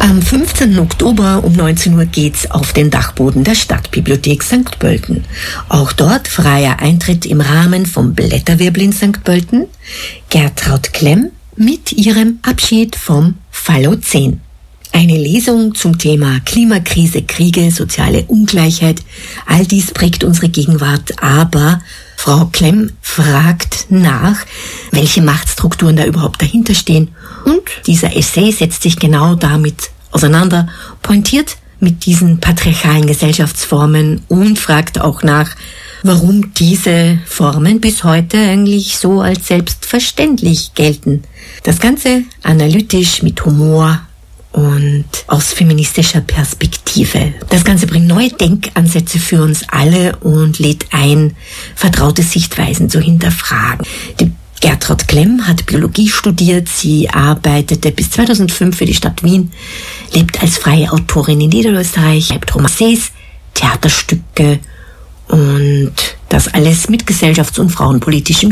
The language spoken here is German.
Am 15. Oktober um 19 Uhr geht's auf den Dachboden der Stadtbibliothek St. Pölten. Auch dort freier Eintritt im Rahmen vom Blätterwirbel in St. Pölten. Gertraud Klemm mit ihrem Abschied vom Phallozän. Eine Lesung zum Thema Klimakrise, Kriege, soziale Ungleichheit. All dies prägt unsere Gegenwart, aber Frau Klemm fragt nach, welche Machtstrukturen da überhaupt dahinter stehen. Und dieser Essay setzt sich genau damit auseinander, pointiert mit diesen patriarchalen Gesellschaftsformen und fragt auch nach, warum diese Formen bis heute eigentlich so als selbstverständlich gelten. Das Ganze analytisch mit Humor und aus feministischer Perspektive. Das Ganze bringt neue Denkansätze für uns alle und lädt ein, vertraute Sichtweisen zu hinterfragen. Die Gertraud Klemm hat Biologie studiert, sie arbeitete bis 2005 für die Stadt Wien, lebt als freie Autorin in Niederösterreich, schreibt Romancés, Theaterstücke und das alles mit gesellschafts- und frauenpolitischem